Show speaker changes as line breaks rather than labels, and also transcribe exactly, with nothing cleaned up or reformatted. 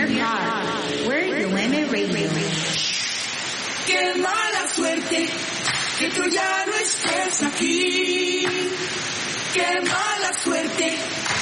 heart. We're U M Radio.
Qué mala suerte que tú ya no estés aquí. Qué mala suerte